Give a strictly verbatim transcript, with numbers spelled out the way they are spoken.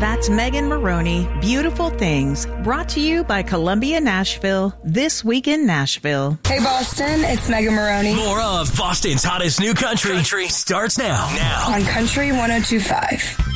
That's Megan Maroney, Beautiful Things, brought to you by Columbia Nashville, This Week in Nashville. Hey, Boston, it's Megan Maroney. More of Boston's hottest new country, country starts now. Now. On Country one oh two point five.